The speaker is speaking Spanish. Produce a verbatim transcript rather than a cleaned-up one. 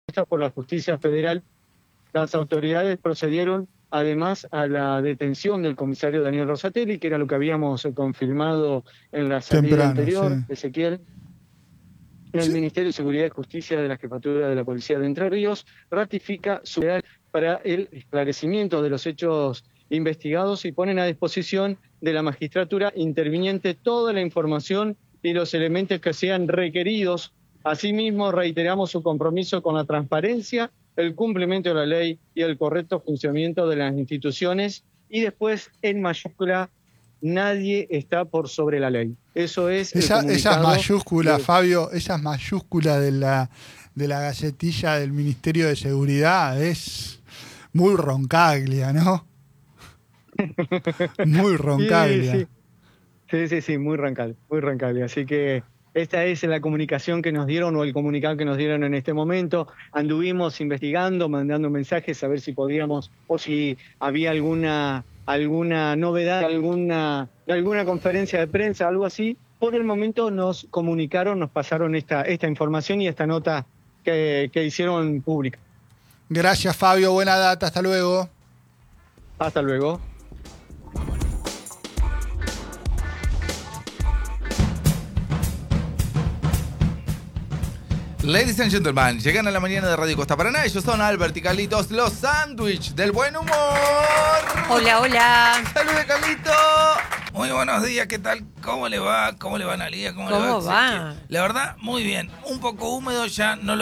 por la justicia federal, las autoridades procedieron además a la detención del comisario Daniel Rosatelli, que era lo que habíamos confirmado en la salida Temprano, anterior, sí. Ezequiel. El Sí. Ministerio de Seguridad y Justicia de la Jefatura de la Policía de Entre Ríos ratifica su lealtad para el esclarecimiento de los hechos investigados y ponen a disposición de la magistratura interviniente toda la información y los elementos que sean requeridos. Asimismo, reiteramos su compromiso con la transparencia, el cumplimiento de la ley y el correcto funcionamiento de las instituciones. Y después, en mayúscula, nadie está por sobre la ley. Eso es el Esa, comunicado. esas mayúsculas, de... Fabio, esas mayúsculas de la, de la galletilla del Ministerio de Seguridad es muy Roncaglia, ¿no? Muy Roncaglia. Sí, sí. Sí, sí, sí, muy Roncaglia, muy Roncaglia. Así que esta es la comunicación que nos dieron o el comunicado que nos dieron en este momento. Anduvimos investigando, mandando mensajes a ver si podíamos o si había alguna alguna novedad, alguna alguna conferencia de prensa, algo así. Por el momento nos comunicaron, nos pasaron esta esta información y esta nota que, que hicieron pública. Gracias, Fabio. Buena data. Hasta luego. Hasta luego. Ladies and gentlemen, llegan a la mañana de Radio Costa Paraná. Ellos son Albert y Carlitos, los sándwich del buen humor. Hola, hola. ¡Salude, Carlito! Muy buenos días, ¿qué tal? ¿Cómo le va? ¿Cómo le va, Analía? ¿Cómo, ¿Cómo le va? va? La verdad, muy bien. Un poco húmedo, ya no lo